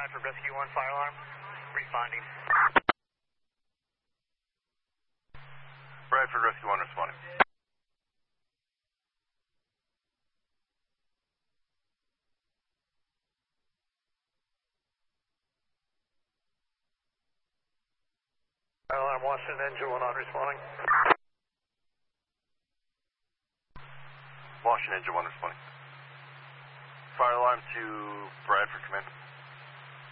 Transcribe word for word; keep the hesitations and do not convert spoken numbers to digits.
Bradford Rescue one, fire alarm. Responding. Bradford Rescue one responding. Fire alarm Washington, engine one on responding. Washington, engine one responding. Fire alarm to Bradford, command.